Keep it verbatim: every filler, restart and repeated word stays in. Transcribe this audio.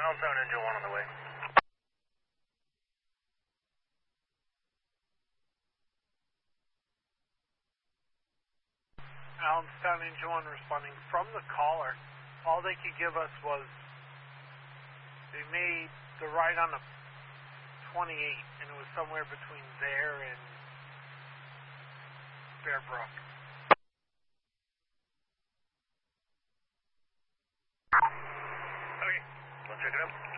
Allen seven Engine one on the way. Allen seven Engine one responding from the caller. All they could give us was they made the ride on a twenty-eight, and it was somewhere between there and Bear Brook. Okay, let's check it out.